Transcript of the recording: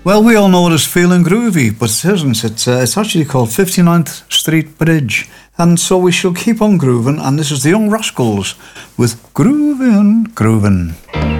Well, we all know it as Feeling Groovy, but it isn't. It's actually called 59th Street Bridge. And so we shall keep on grooving, and this is the Young Rascals with Groovin', Groovin'.